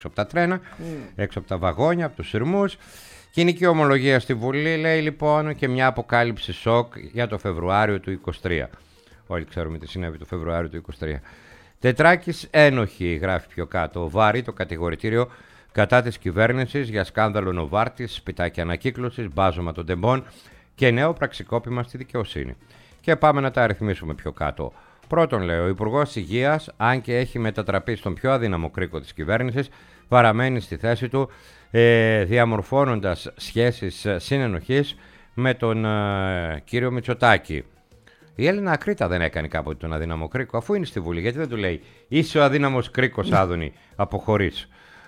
από τα τρένα, έξω από τα βαγόνια, από τους σειρμούς. Κοινική ομολογία στη Βουλή, λέει λοιπόν, και μια αποκάλυψη σοκ για το Φεβρουάριο του 23. Όλοι ξέρουμε τι συνέβη το Φεβρουάριο του 23. Τετράκης ένοχη, γράφει πιο κάτω. Βάρη το κατηγορητήριο κατά της κυβέρνησης για σκάνδαλο Νοβάρτης, σπιτάκι ανακύκλωσης, μπάζωμα των τεμπών και νέο πραξικόπημα στη δικαιοσύνη. Και πάμε να τα αριθμίσουμε πιο κάτω. Πρώτον, λέει, ο Υπουργός Υγείας, αν και έχει μετατραπεί στον πιο αδύναμο κρίκο της κυβέρνησης, παραμένει στη θέση του, διαμορφώνοντας σχέσεις συνενοχής με τον κύριο Μητσοτάκη. Η Έλληνα Ακρίτα δεν έκανε κάποτε τον αδύναμο κρίκο, αφού είναι στη Βουλή. Γιατί δεν του λέει είσαι ο αδύναμος κρίκος, Άδωνη, αποχωρείς.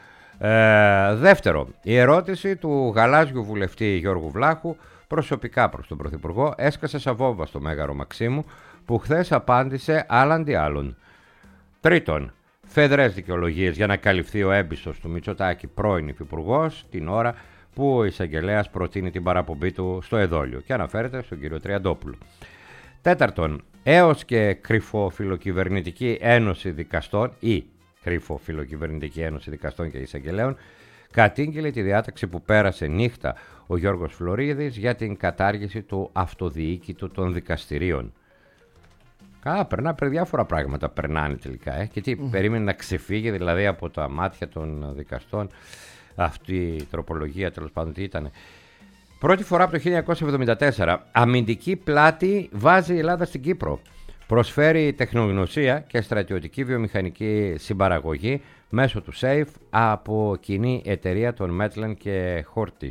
Δεύτερο, η ερώτηση του γαλάζιου βουλευτή Γιώργου Βλάχου προσωπικά προς τον Πρωθυπουργό έσκασε σαν βόμβα στο Μέγαρο Μαξίμου, που χθες απάντησε άλλαντι άλλων. Τρίτον, φεδρές δικαιολογίες για να καλυφθεί ο έμπιστος του Μητσοτάκη, πρώην υφυπουργός, την ώρα που ο εισαγγελέας προτείνει την παραπομπή του στο εδόλιο, και αναφέρεται στον κύριο Τριαντόπουλο. Τέταρτον, έως και κρυφοφιλοκυβερνητική ένωση δικαστών ή κρυφοφιλοκυβερνητική ένωση δικαστών και εισαγγελέων κατήγγειλε τη διάταξη που πέρασε νύχτα ο Γιώργος Φλωρίδης για την κατάργηση του αυτοδιοίκητου των δικαστηρίων. Περνά διάφορα πράγματα, περνάνε τελικά. Και τι, περίμενε να ξεφύγει δηλαδή από τα μάτια των δικαστών αυτή η τροπολογία, τέλος πάντων τι ήταν. Πρώτη φορά από το 1974, αμυντική πλάτη βάζει η Ελλάδα στην Κύπρο. Προσφέρει τεχνογνωσία και στρατιωτική βιομηχανική συμπαραγωγή μέσω του ΣΕΙΦ από κοινή εταιρεία των Μέτλεν και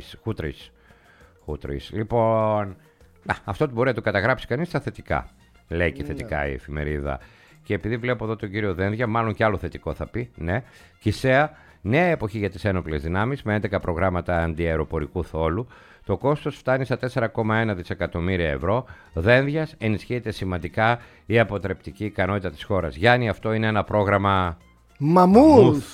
Χούτρις. Λοιπόν, αυτό μπορεί να το καταγράψει κανείς στα θετικά. Λέει και θετικά η εφημερίδα. Και επειδή βλέπω εδώ τον κύριο Δένδια, μάλλον και άλλο θετικό θα πει. Ναι. Κισέα, νέα εποχή για τις ένοπλες δυνάμεις με 11 προγράμματα αντιαεροπορικού θόλου. Το κόστος φτάνει στα 4,1 δισεκατομμύρια ευρώ. Δένδιας, ενισχύεται σημαντικά η αποτρεπτική ικανότητα της χώρας. Γιάννη, αυτό είναι ένα πρόγραμμα Μαμούθ.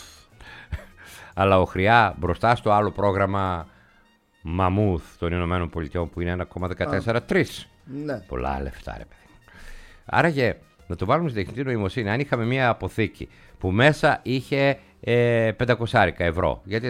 Αλλά οχριά μπροστά στο άλλο πρόγραμμα Μαμούθ των Ηνωμένων Πολιτειών που είναι 1,14-3. Ναι. Πολλά λεφτά, ρε παιδί. Άραγε, να το βάλουμε στη τεχνητή νοημοσύνη, αν είχαμε μια αποθήκη που μέσα είχε 500 ευρώ, γιατί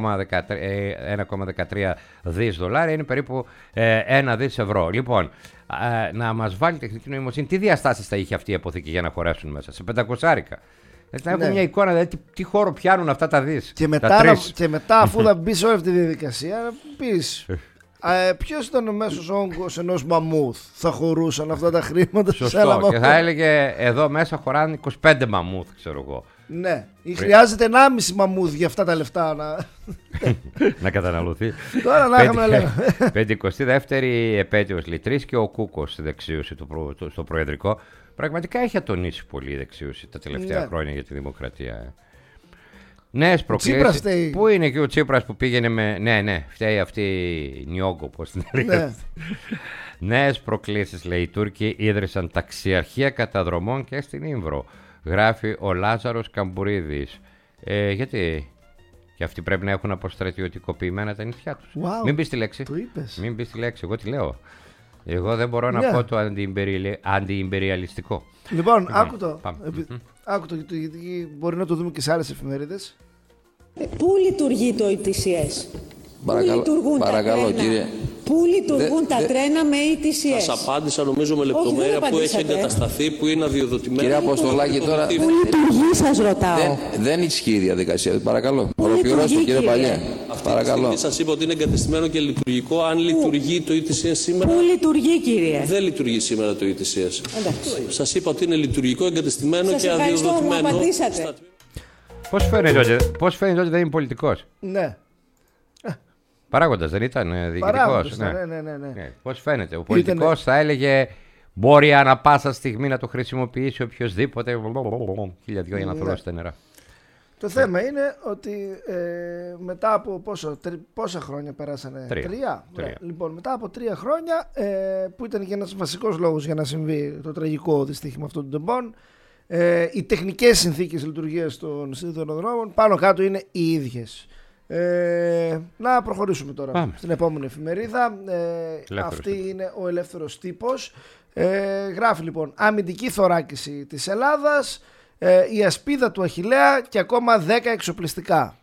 1,13 δις δολάρια είναι περίπου 1 δις ευρώ. Λοιπόν, να μας βάλει τεχνητή νοημοσύνη τι διαστάσεις θα είχε αυτή η αποθήκη για να χωρέσουν μέσα, σε 500. Να έχουμε μια εικόνα, δηλαδή τι χώρο πιάνουν αυτά τα δις. Και μετά αφού θα μπει σε όλη αυτή τη διαδικασία, να πεις ποιος ήταν ο μέσος όγκος ενός μαμούθ, θα χωρούσαν αυτά τα χρήματα. Σωστό, και θα έλεγε εδώ μέσα χωράνε 25 μαμούθ, ξέρω εγώ. Ναι, ή χρειάζεται 1,5 μαμούθ για αυτά τα λεφτά να καταναλωθεί. Τώρα να είχαμε να λέμε. 52η επέτειος Λιτρής και ο Κούκος στη δεξίωση στο Προεδρικό. Πραγματικά έχει ατονίσει πολύ η δεξίωση τα τελευταία χρόνια για τη δημοκρατία. Νέες προκλήσεις. Πού είναι και ο Τσίπρας που πήγαινε με. Ναι, φταίει αυτή η Νιόγκο, πώς την έλεγε. Νέες προκλήσεις, λέει, οι Τούρκοι ίδρυσαν ταξιαρχία καταδρομών και στην Ήμβρο. Γράφει ο Λάζαρος Καμπουρίδης. Γιατί και αυτοί πρέπει να έχουν αποστρατιωτικοποιημένα τα νησιά τους. Μην πεις τη λέξη. Μην πεις τη λέξη, εγώ τη λέω. Εγώ δεν μπορώ να πω το αντιυμπεριαλιστικό. Λοιπόν, άκου το, γιατί μπορεί να το δούμε και σε άλλες εφημερίδες. Πού λειτουργεί το ETCS? Παρακαλώ, κύριε. Πού λειτουργούν τα τρένα με ETCS? Σας απάντησα νομίζω με λεπτομέρεια που έχει εγκατασταθεί, που είναι αδειοδοτημένο. Κύριε Αποστολάκη, τώρα. Πού λειτουργεί, σας ρωτάω. Δεν ισχύει η διαδικασία. Παρακαλώ. Ολοκληρώστε, κύριε Παλιέ. Παρακαλώ. Σας είπα ότι είναι εγκατεστημένο και λειτουργικό. Αν λειτουργεί το ETCS σήμερα. Πού λειτουργεί, κύριε? Δεν λειτουργεί σήμερα το ETCS. Σας είπα ότι είναι λειτουργικό, εγκατεστημένο και αδειοδοτημένο. Πώς φαίνεται ότι δεν είναι πολιτικός? Ναι. Παράγοντας δεν ήταν διοικητικός? Ναι. Πώς φαίνεται? Ο πολιτικός θα έλεγε μπορεί ανά πάσα στιγμή να το χρησιμοποιήσει οποιοδήποτε. 1002 για να θολώσει τα νερά. Το θέμα είναι ότι μετά από πόσα χρόνια περάσανε? 3. Λοιπόν, μετά από 3 χρόνια, που ήταν και ένας βασικός λόγος για να συμβεί το τραγικό δυστύχημα αυτών των τεμπών, οι τεχνικές συνθήκες λειτουργίας των σιδηροδρόμων πάνω κάτω είναι οι ίδιες. Να προχωρήσουμε τώρα στην επόμενη εφημερίδα. Αυτή είναι ο Ελεύθερος Τύπος. Γράφει λοιπόν αμυντική θωράκιση της Ελλάδας, η ασπίδα του Αχιλλέα και ακόμα 10 εξοπλιστικά.